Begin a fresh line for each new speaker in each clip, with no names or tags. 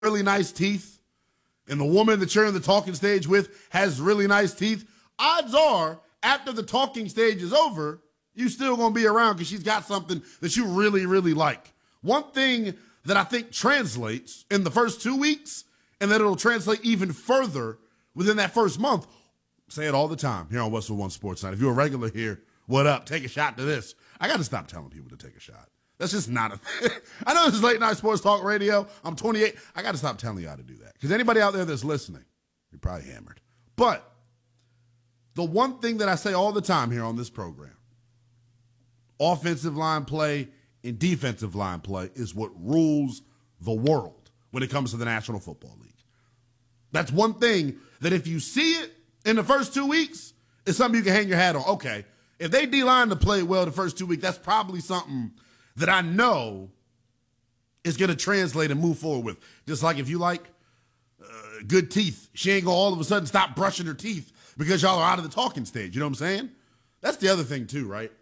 really nice teeth and the woman that you're in the talking stage with has really nice teeth, odds are after the talking stage is over, you still going to be around because she's got something that you really, really like. One thing that I think translates in the first 2 weeks and that it'll translate even further within that first month, say it all the time here on Westwood One Sports Night. If you're a regular here, what up? Take a shot to this. I got to stop telling people to take a shot. That's just not a thing. I know this is late night sports talk radio. I'm 28. I got to stop telling you how to do that. Because anybody out there that's listening, you're probably hammered. But the one thing that I say all the time here on this program, offensive line play and defensive line play is what rules the world when it comes to the National Football League. That's one thing that if you see it in the first 2 weeks, it's something you can hang your hat on. Okay, if they D-line to play well the first 2 weeks, that's probably something that I know is going to translate and move forward with. Just like if you like good teeth, she ain't going to all of a sudden stop brushing her teeth because y'all are out of the talking stage. You know what I'm saying? That's the other thing too, right?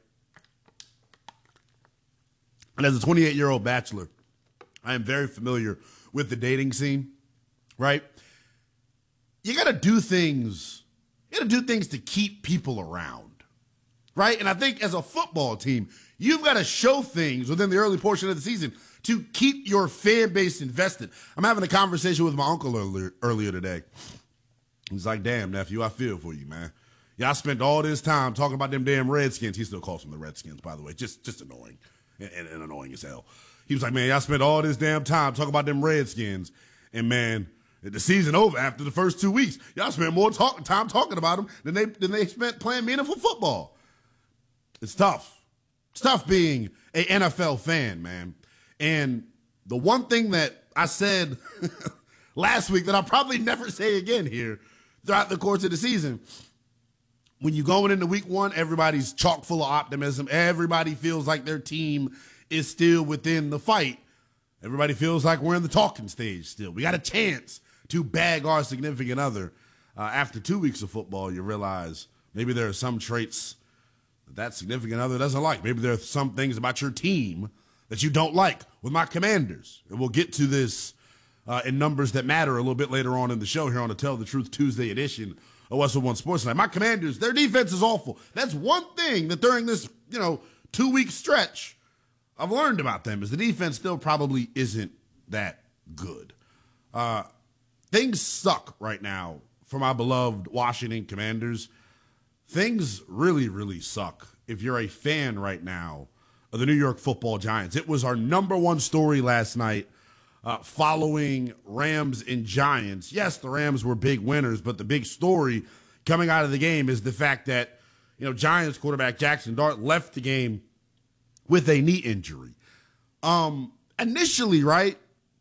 And as a 28-year-old bachelor, I am very familiar with the dating scene, right? You got to do things. You got to do things to keep people around, right? And I think as a football team, you've got to show things within the early portion of the season to keep your fan base invested. I'm having a conversation with my uncle earlier today. He's like, damn, nephew, I feel for you, man. Yeah, I spent all this time talking about them damn Redskins. He still calls them the Redskins, by the way. Just annoying and annoying as hell. He was like, man, I spent all this damn time talking about them Redskins. And, man, the season over after the first 2 weeks. Y'all spent more time talking about them than they spent playing meaningful football. It's tough. It's tough being an NFL fan, man. And the one thing that I said last week that I'll probably never say again here throughout the course of the season, when you're going into week one, everybody's chock full of optimism. Everybody feels like their team is still within the fight. Everybody feels like we're in the talking stage still. We got a chance to bag our significant other. After 2 weeks of football, you realize maybe there are some traits that significant other doesn't like. Maybe there are some things about your team that you don't like. With my Commanders, and we'll get to this in Numbers That Matter a little bit later on in the show here on the Tell the Truth Tuesday edition of Westwood One Sports Night. My Commanders, their defense is awful. That's one thing that during this 2 week stretch I've learned about them is the defense still probably isn't that good. Things suck right now for my beloved Washington Commanders. Things really, really suck if you're a fan right now of the New York Football Giants. It was our number one story last night following Rams and Giants. Yes, the Rams were big winners, but the big story coming out of the game is the fact that, Giants quarterback Jackson Dart left the game with a knee injury. Initially, right,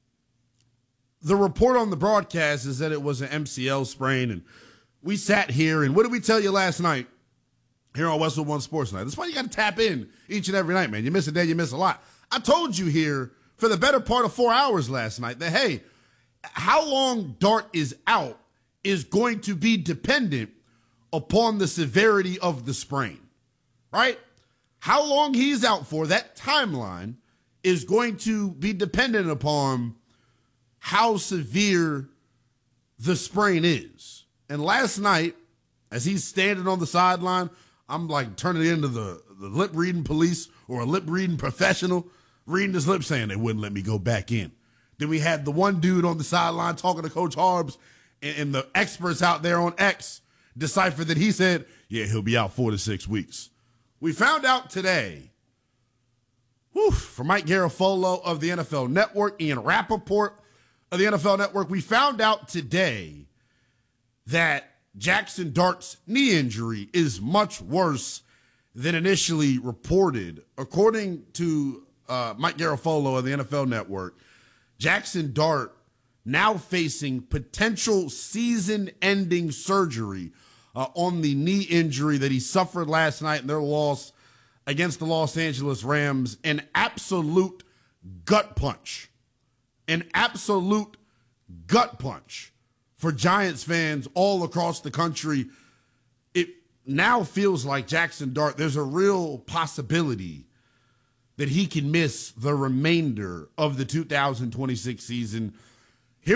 the report on the broadcast is that it was an MCL sprain, and we sat here, and what did we tell you last night here on Westwood One Sports Night? That's why you got to tap in each and every night, man. You miss a day, you miss a lot. I told you here for the better part of 4 hours last night that, hey, how long Dart is out is going to be dependent upon the severity of the sprain, right? How long he's out for, that timeline is going to be dependent upon how severe the sprain is. And last night, as he's standing on the sideline, I'm like turning into the lip reading police or a lip reading professional, reading his lips saying they wouldn't let me go back in. Then we had the one dude on the sideline talking to Coach Harbs, and the experts out there on X deciphered that he said, yeah, he'll be out 4 to 6 weeks. We found out today, from Mike Garafolo of the NFL Network, Ian Rappaport of the NFL Network, we found out today that Jackson Dart's knee injury is much worse than initially reported. According to Mike Garafolo of the NFL Network, Jackson Dart now facing potential season-ending surgery on the knee injury that he suffered last night in their loss against the Los Angeles Rams. An absolute gut punch. An absolute gut punch for Giants fans all across the country. It now feels like Jackson Dart, there's a real possibility that he can miss the remainder of the 2026 season.